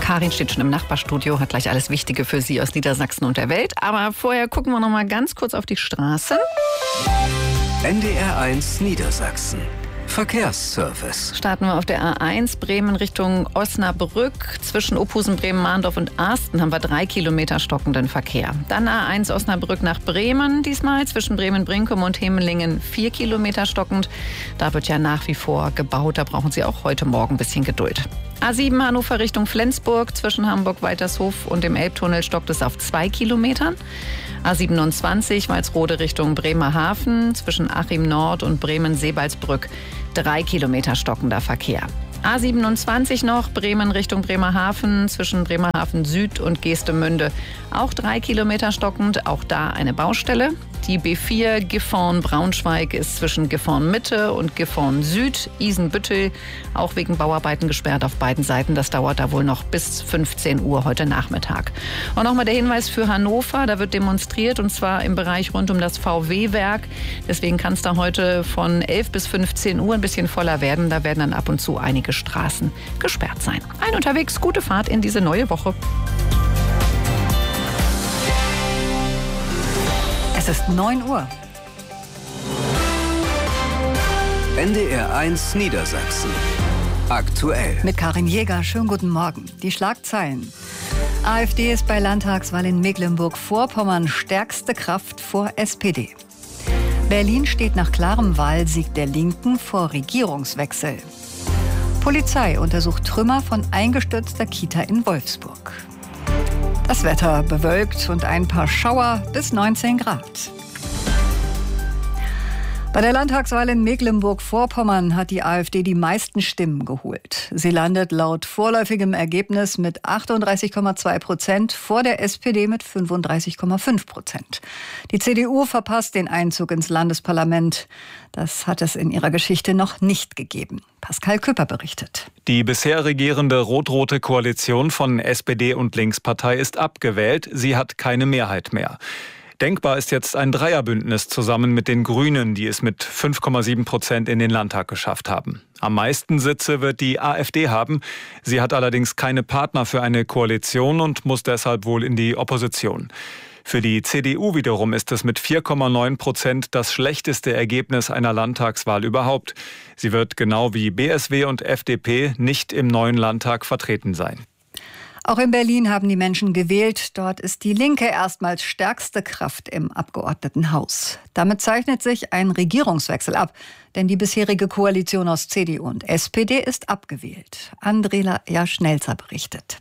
Karin steht schon im Nachbarstudio, hat gleich alles Wichtige für Sie aus Niedersachsen und der Welt. Aber vorher gucken wir noch mal ganz kurz auf die Straße. NDR1 Niedersachsen. Verkehrsservice. Starten wir auf der A1 Bremen Richtung Osnabrück. Zwischen Ophusen, Bremen-Mahndorf und Arsten haben wir 3 Kilometer stockenden Verkehr. Dann A1 Osnabrück nach Bremen, diesmal zwischen Bremen-Brinkum und Hemelingen 4 Kilometer stockend. Da wird ja nach wie vor gebaut, da brauchen Sie auch heute Morgen ein bisschen Geduld. A7 Hannover Richtung Flensburg, zwischen Hamburg-Weitershof und dem Elbtunnel stockt es auf 2 Kilometern. A27 Walsrode Richtung Bremerhaven, zwischen Achim Nord und Bremen-Sebalsbrück 3 Kilometer stockender Verkehr. A27 noch, Bremen Richtung Bremerhaven, zwischen Bremerhaven Süd und Geestemünde auch 3 Kilometer stockend, auch da eine Baustelle. Die B4 Gifhorn-Braunschweig ist zwischen Gifhorn Mitte und Gifhorn Süd, Isenbüttel, auch wegen Bauarbeiten gesperrt auf beiden Seiten. Das dauert da wohl noch bis 15 Uhr heute Nachmittag. Und nochmal der Hinweis für Hannover, da wird demonstriert und zwar im Bereich rund um das VW-Werk. Deswegen kann es da heute von 11 bis 15 Uhr ein bisschen voller werden. Da werden dann ab und zu einige Straßen gesperrt sein. Unterwegs, gute Fahrt in diese neue Woche. Es ist 9 Uhr. NDR1 Niedersachsen. Aktuell. Mit Karin Jäger. Schönen guten Morgen. Die Schlagzeilen. AfD ist bei Landtagswahl in Mecklenburg-Vorpommern stärkste Kraft vor SPD. Berlin steht nach klarem Wahlsieg der Linken vor Regierungswechsel. Polizei untersucht Trümmer von eingestürzter Kita in Wolfsburg. Das Wetter bewölkt und ein paar Schauer bis 19 Grad. Bei der Landtagswahl in Mecklenburg-Vorpommern hat die AfD die meisten Stimmen geholt. Sie landet laut vorläufigem Ergebnis mit 38,2% vor der SPD mit 35,5%. Die CDU verpasst den Einzug ins Landesparlament. Das hat es in ihrer Geschichte noch nicht gegeben. Pascal Küpper berichtet. Die bisher regierende rot-rote Koalition von SPD und Linkspartei ist abgewählt. Sie hat keine Mehrheit mehr. Denkbar ist jetzt ein Dreierbündnis zusammen mit den Grünen, die es mit 5,7% in den Landtag geschafft haben. Am meisten Sitze wird die AfD haben. Sie hat allerdings keine Partner für eine Koalition und muss deshalb wohl in die Opposition. Für die CDU wiederum ist es mit 4,9% das schlechteste Ergebnis einer Landtagswahl überhaupt. Sie wird genau wie BSW und FDP nicht im neuen Landtag vertreten sein. Auch in Berlin haben die Menschen gewählt. Dort ist die Linke erstmals stärkste Kraft im Abgeordnetenhaus. Damit zeichnet sich ein Regierungswechsel ab, denn die bisherige Koalition aus CDU und SPD ist abgewählt. Andrea Schnelzer berichtet.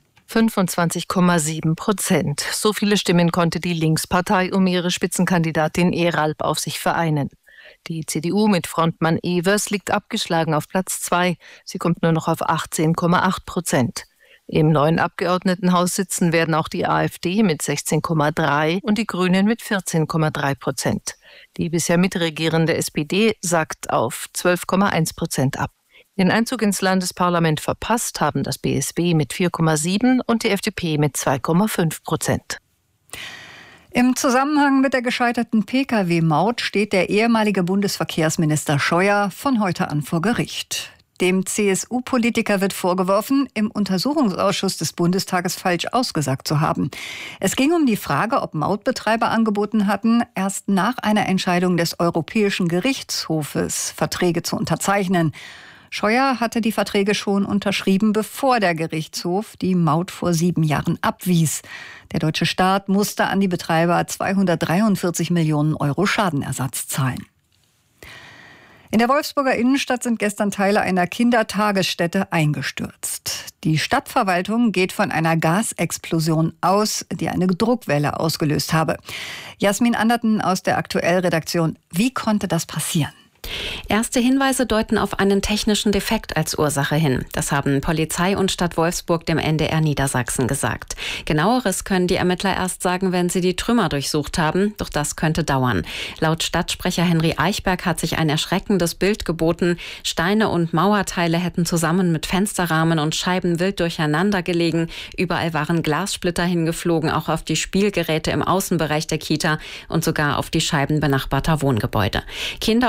25,7%. So viele Stimmen konnte die Linkspartei um ihre Spitzenkandidatin Eralp auf sich vereinen. Die CDU mit Frontmann Evers liegt abgeschlagen auf Platz 2. Sie kommt nur noch auf 18,8%. Im neuen Abgeordnetenhaus sitzen werden auch die AfD mit 16,3% und die Grünen mit 14,3%. Die bisher mitregierende SPD sagt auf 12,1% ab. Den Einzug ins Landesparlament verpasst haben das BSW mit 4,7% und die FDP mit 2,5%. Im Zusammenhang mit der gescheiterten Pkw-Maut steht der ehemalige Bundesverkehrsminister Scheuer von heute an vor Gericht. Dem CSU-Politiker wird vorgeworfen, im Untersuchungsausschuss des Bundestages falsch ausgesagt zu haben. Es ging um die Frage, ob Mautbetreiber angeboten hatten, erst nach einer Entscheidung des Europäischen Gerichtshofes Verträge zu unterzeichnen. Scheuer hatte die Verträge schon unterschrieben, bevor der Gerichtshof die Maut vor 7 Jahren abwies. Der deutsche Staat musste an die Betreiber 243 Millionen Euro Schadenersatz zahlen. In der Wolfsburger Innenstadt sind gestern Teile einer Kindertagesstätte eingestürzt. Die Stadtverwaltung geht von einer Gasexplosion aus, die eine Druckwelle ausgelöst habe. Jasmin Anderten aus der Aktuell-Redaktion. Wie konnte das passieren? Erste Hinweise deuten auf einen technischen Defekt als Ursache hin. Das haben Polizei und Stadt Wolfsburg dem NDR Niedersachsen gesagt. Genaueres können die Ermittler erst sagen, wenn sie die Trümmer durchsucht haben. Doch das könnte dauern. Laut Stadtsprecher Henry Eichberg hat sich ein erschreckendes Bild geboten. Steine und Mauerteile hätten zusammen mit Fensterrahmen und Scheiben wild durcheinander gelegen. Überall waren Glassplitter hingeflogen, auch auf die Spielgeräte im Außenbereich der Kita und sogar auf die Scheiben benachbarter Wohngebäude. Kinder oder Mitarbeiter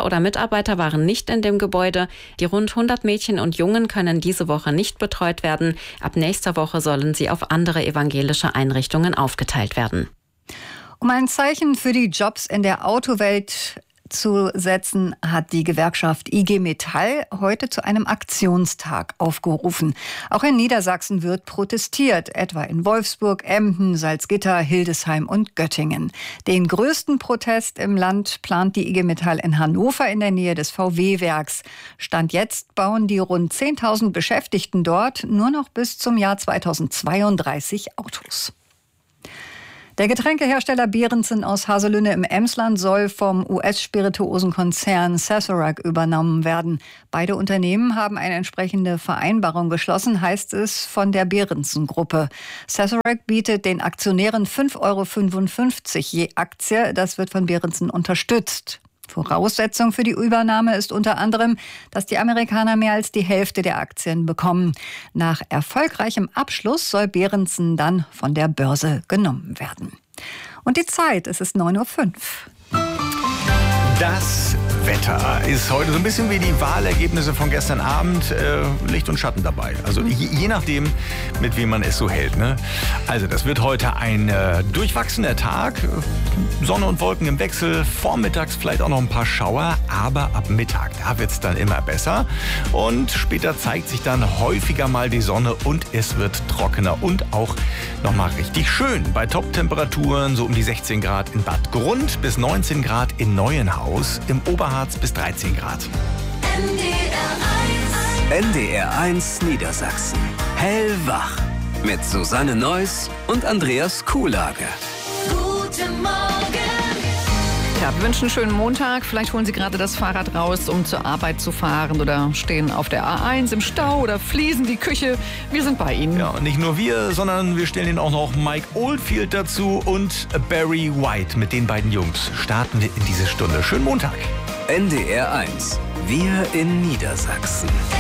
Mitarbeiter waren nicht in dem Gebäude. Die rund 100 Mädchen und Jungen können diese Woche nicht betreut werden. Ab nächster Woche sollen sie auf andere evangelische Einrichtungen aufgeteilt werden. Um ein Zeichen für die Jobs in der Autowelt zu setzen, hat die Gewerkschaft IG Metall heute zu einem Aktionstag aufgerufen. Auch in Niedersachsen wird protestiert, etwa in Wolfsburg, Emden, Salzgitter, Hildesheim und Göttingen. Den größten Protest im Land plant die IG Metall in Hannover in der Nähe des VW-Werks. Stand jetzt bauen die rund 10.000 Beschäftigten dort nur noch bis zum Jahr 2032 Autos. Der Getränkehersteller Berentzen aus Haselünne im Emsland soll vom US-Spirituosenkonzern Sazerac übernommen werden. Beide Unternehmen haben eine entsprechende Vereinbarung geschlossen, heißt es von der Berentzen-Gruppe. Sazerac bietet den Aktionären 5,55 € je Aktie. Das wird von Berentzen unterstützt. Voraussetzung für die Übernahme ist unter anderem, dass die Amerikaner mehr als die Hälfte der Aktien bekommen. Nach erfolgreichem Abschluss soll Berentzen dann von der Börse genommen werden. Und die Zeit, es ist 9:05 Uhr. Das Wetter ist heute so ein bisschen wie die Wahlergebnisse von gestern Abend. Licht und Schatten dabei. Also je nachdem, mit wem man es so hält. Ne? Also das wird heute ein durchwachsener Tag. Sonne und Wolken im Wechsel. Vormittags vielleicht auch noch ein paar Schauer. Aber ab Mittag, da wird es dann immer besser. Und später zeigt sich dann häufiger mal die Sonne und es wird trockener und auch nochmal richtig schön. Bei Top-Temperaturen so um die 16 Grad in Bad Grund bis 19 Grad in Neuenhaus. Im Oberharz bis 13 Grad. NDR 1 Niedersachsen. Hellwach. Mit Susanne Neuss und Andreas Kuhlage. Guten Morgen. Ja, wir wünschen einen schönen Montag. Vielleicht holen Sie gerade das Fahrrad raus, um zur Arbeit zu fahren oder stehen auf der A1 im Stau oder fließen die Küche. Wir sind bei Ihnen. Ja, und nicht nur wir, sondern wir stellen Ihnen auch noch Mike Oldfield dazu und Barry White. Mit den beiden Jungs starten wir in diese Stunde. Schönen Montag. NDR 1. Wir in Niedersachsen.